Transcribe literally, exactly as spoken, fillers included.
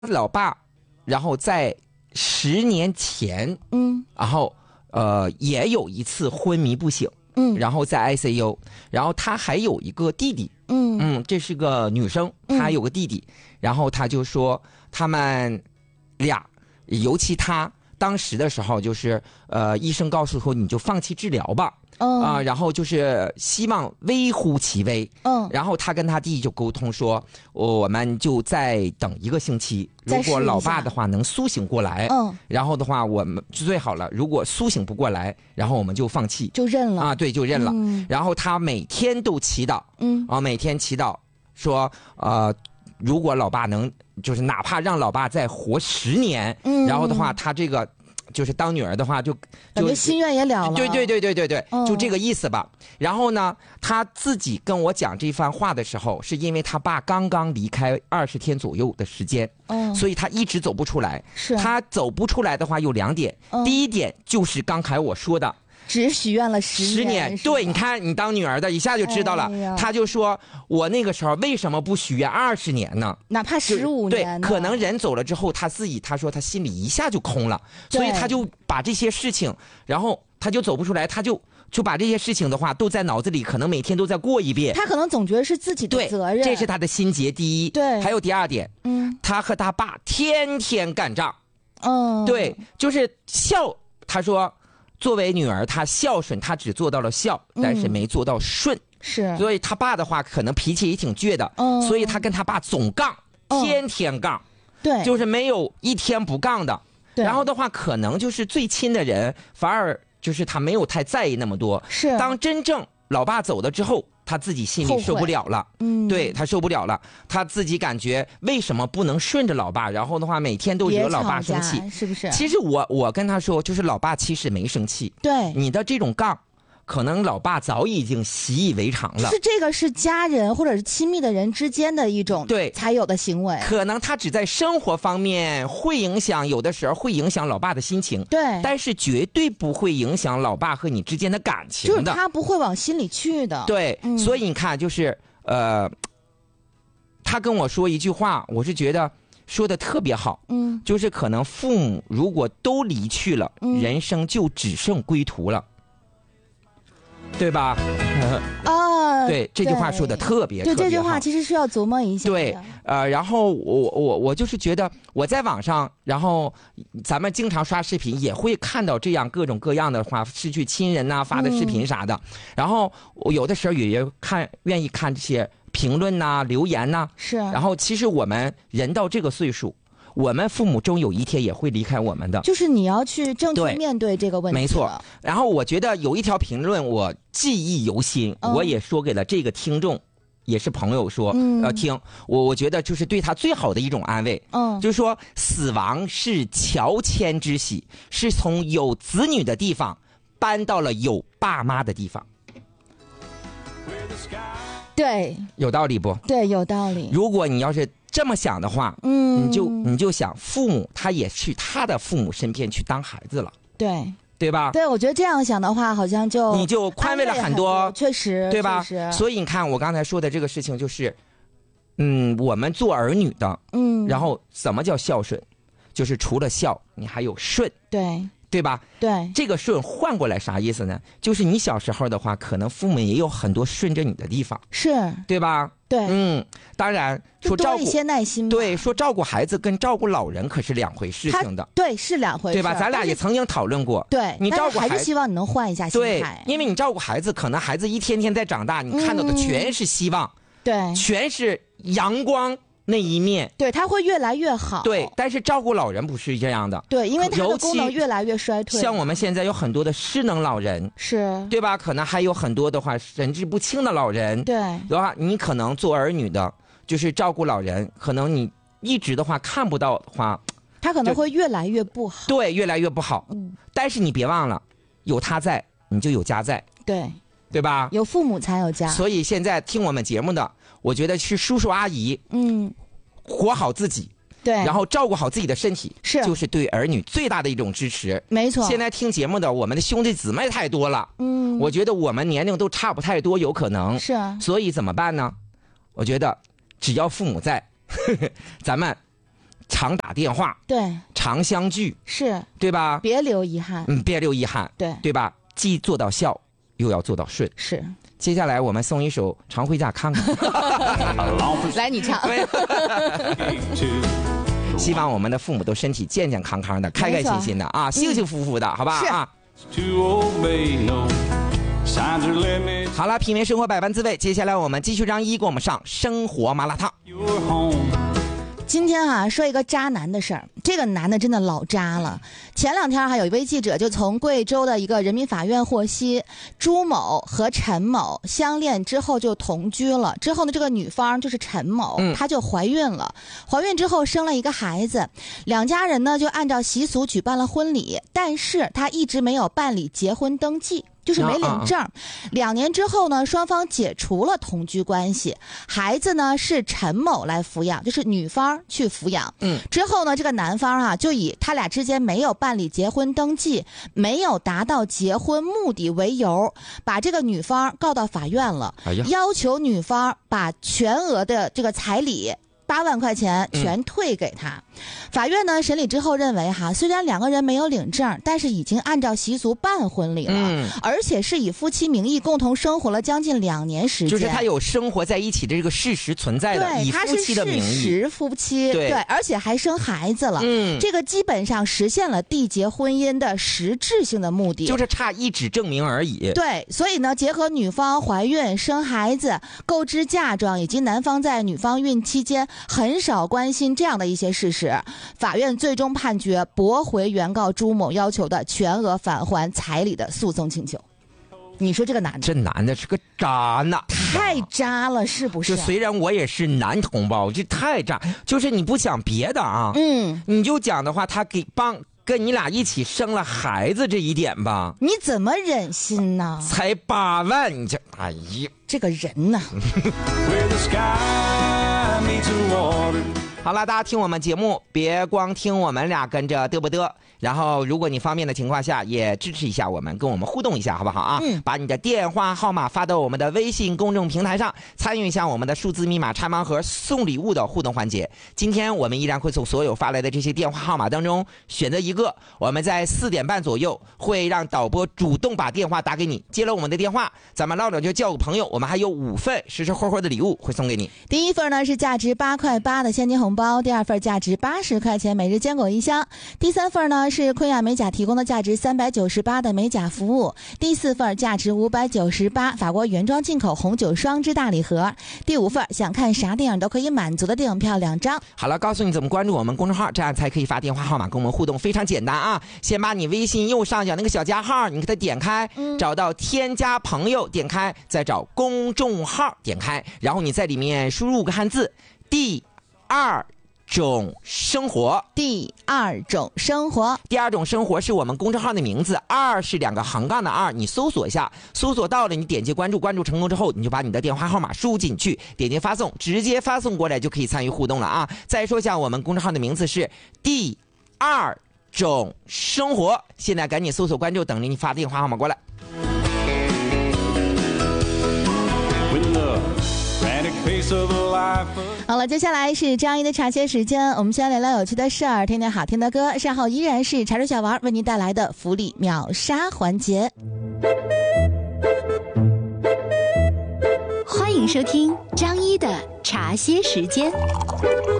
老爸，然后在十年前， 嗯， 然后呃也有一次昏迷不醒， 嗯， 然后在 I C U， 然后他还有一个弟弟， 嗯嗯，这是个女生，她有个弟弟，然后他就说他们俩，尤其他当时的时候，就是呃医生告诉说你就放弃治疗吧。 嗯啊、然后就是希望微乎其微， 嗯， 然后他跟他弟就沟通说，我们就再等一个星期，如果老爸的话能苏醒过来， 嗯， 然后的话我们就最好了，如果苏醒不过来，然后我们就放弃， 就认了啊，对，就认了。 嗯、 然后他每天都祈祷， 嗯， 啊，每天祈祷说，呃，如果老爸能，就是哪怕让老爸再活十年， 嗯， 然后的话，他这个。就是当女儿的话就，就感觉心愿也了了。 对对对对对对， 嗯、 就这个意思吧。然后呢，他自己跟我讲这番话的时候，是因为他爸刚刚离开二十天左右的时间， 嗯， 所以他一直走不出来。 是他走不出来的话有两点， 嗯、 第一点就是刚才我说的。 只许愿了十年， 十年，对，你看你当女儿的，一下就知道了。 哎、 他就说，我那个时候为什么不许愿二十年呢？ 哪怕十五年， 对，可能人走了之后，他自己他说他心里一下就空了，所以他就把这些事情，然后他就走不出来，他就就把这些事情的话都在脑子里，可能每天都在过一遍。 他可能总觉得是自己的责任， 这是他的心结。第一， 对， 还有第二点， 嗯， 他和他爸天天干仗， 嗯， 对，就是孝，他说。作为女儿，她孝顺，她只做到了孝，但是没做到顺。 嗯、是， 所以他爸的话可能脾气也挺倔的， 嗯、 所以他跟他爸总杠， 嗯、 天天杠， 对， 就是没有一天不杠的。然后的话，可能就是最亲的人，反而就是他没有太在意那么多。 是， 当真正老爸走了之后。他自己心里受不了了， 嗯， 对他受不了了，他自己感觉为什么不能顺着老爸，然后的话每天都惹老爸生气， 是不是？ 其实我我跟他说，就是老爸其实没生气， 对你的这种杠，可能老爸早已经习以为常了。 是这个是家人或者是亲密的人之间的一种对才有的行为， 可能他只在生活方面会影响，有的时候会影响老爸的心情， 对， 但是绝对不会影响老爸和你之间的感情的， 就是他不会往心里去的。 对， 嗯、 所以你看，就是呃，他跟我说一句话，我是觉得说的特别好， 嗯， 就是可能父母如果都离去了， 嗯、 人生就只剩归途了。对吧？ 啊， 对，这句话说的特别对， 特别好。 这句话其实是要琢磨一下的。 对，呃，然后我我我就是觉得我在网上，然后咱们经常刷视频，也会看到这样各种各样的话，失去亲人呐、啊、发的视频啥的。嗯、然后我有的时候也看，愿意看这些评论呐、啊、留言呐、啊。 是。 然后其实我们人到这个岁数。我们父母终有一天也会离开我们的， 就是你要去正确面对这个问题。 没错。然后我觉得有一条评论我记忆犹新，嗯、我也说给了这个听众，也是朋友说， 嗯、 呃，听我我觉得就是对他最好的一种安慰。 嗯， 就是说死亡是乔迁之喜，是从有子女的地方搬到了有爸妈的地方。 对， 有道理不？ 对，有道理。 如果你要是这么想的话， 嗯， 你就你就想，父母他也去他的父母身边去当孩子了， 对对吧？ 对，我觉得这样想的话，好像就你就宽慰了很多， 确实， 对吧？所以你看，我刚才说的这个事情，就是，嗯，我们做儿女的， 嗯， 然后什么叫孝顺？就是除了孝，你还有顺， 对。 对吧？ 对， 这个顺换过来啥意思呢？就是你小时候的话，可能父母也有很多顺着你的地方， 是对吧？ 对， 嗯，当然说照顾多一些耐心， 对，说照顾孩子跟照顾老人可是两回事情的， 对，是两回事， 对吧？咱俩也曾经讨论过， 对， 你照顾孩子，希望你能换一下心态，对，因为你照顾孩子，可能孩子一天天在长大，你看到的全是希望， 嗯、对， 全是阳光。那一面， 对，他会越来越好。 对，但是照顾老人不是这样的。 对，因为他的功能越来越衰退。 像我们现在有很多的失能老人， 是， 对吧？可能还有很多的话神志不清的老人， 对， 的话，你可能做儿女的，就是照顾老人，可能你一直的话看不到的话， 他可能会越来越不好。 对，越来越不好。 嗯， 但是你别忘了，有他在，你就有家在。 对。 对吧？ 有父母才有家。 所以现在听我们节目的，我觉得是叔叔阿姨， 嗯。 活好自己， 对， 然后照顾好自己的身体， 是， 就是对儿女最大的一种支持。 没错。 现在听节目的我们的兄弟姊妹太多了， 嗯， 我觉得我们年龄都差不太多，有可能是啊。 所以怎么办呢？我觉得只要父母在，呵呵咱们常打电话， 对， 常相聚， 是， 对吧？ 别留遗憾， 嗯，别留遗憾， 对， 对吧？既做到孝，又要做到顺。 是。 接下来我们送一首《常回家看看》， 来你唱。 希望我们的父母都身体健健康康的，开开心心的啊，幸幸福福的，好吧？啊。好了，品味生活百般滋味，接下来我们继续让一给我们上生活麻辣烫。 今天啊，说一个渣男的事儿。这个男的真的老渣了。前两天还有一位记者就从贵州的一个人民法院获悉，朱某和陈某相恋之后就同居了。之后呢，这个女方就是陈某， 嗯、 她就怀孕了。怀孕之后生了一个孩子，两家人呢就按照习俗举办了婚礼，但是她一直没有办理结婚登记。就是没领证。两年之后呢，双方解除了同居关系，孩子呢是陈某来抚养，就是女方去抚养。 嗯， 之后呢，这个男方啊就以他俩之间没有办理结婚登记，没有达到结婚目的为由，把这个女方告到法院了， 哎呀， 要求女方把全额的这个彩礼八万块钱全退给他。嗯、法院呢审理之后认为哈，虽然两个人没有领证，但是已经按照习俗办婚礼了， 嗯、 而且是以夫妻名义共同生活了将近两年时间， 就是他有生活在一起的这个事实存在的， 对， 以夫妻的名义， 他是事实夫妻， 对， 对，而且还生孩子了， 嗯， 这个基本上实现了缔结婚姻的实质性的目的， 就是差一纸证明而已。 对，所以呢，结合女方怀孕、生孩子、购置嫁妆，以及男方在女方孕期间很少关心这样的一些事实，法院最终判决驳回原告朱某要求的全额返还彩礼的诉讼请求。你说这个男的， 这男的是个渣男， 太渣了，是不是？ 就虽然我也是男同胞，这太渣，就是你不讲别的啊， 嗯， 你就讲的话，他给帮跟你俩一起生了孩子这一点吧， 你怎么忍心呢？ 才八万，你这，哎呀， 这个人呢？ 好了，大家听我们节目，别光听我们俩跟着嘚不嘚，然后如果你方便的情况下，也支持一下我们，跟我们互动一下，好不好啊？ 嗯， 把你的电话号码发到我们的微信公众平台上，参与一下我们的数字密码拆盲盒送礼物的互动环节。今天我们依然会从所有发来的这些电话号码当中选择一个，我们在四点半左右会让导播主动把电话打给你，接了我们的电话，咱们唠聊就叫个朋友，我们还有五份实实惠惠的礼物会送给你。 第一份呢是价值八块八的现金红包，第二份价值八十块钱每日坚果一箱，第三份呢是坤亚美甲提供的价值三百九十八的美甲服务，第四份价值五百九十八法国原装进口红酒双支大礼盒，第五份想看啥电影都可以满足的电影票两张。 好了，告诉你怎么关注我们公众号，这样才可以发电话号码跟我们互动，非常简单啊！先把你微信右上角那个小加号你给它点开， 嗯、 找到添加朋友点开，再找公众号点开，然后你在里面输入个汉字第二种生活， 第二种生活， 第二种生活是我们公众号的名字，二是两个横杠的二，你搜索一下，搜索到了你点击关注，关注成功之后你就把你的电话号码输进去，点击发送，直接发送过来就可以参与互动了啊！再说一下我们公众号的名字是第二种生活，现在赶紧搜索关注，等着你发电话号码过来。 好了，接下来是张一的茶歇时间，我们先聊聊有趣的事儿，听听好听的歌，稍后依然是茶水小王为您带来的福利秒杀环节。 欢迎收听张一的茶歇时间。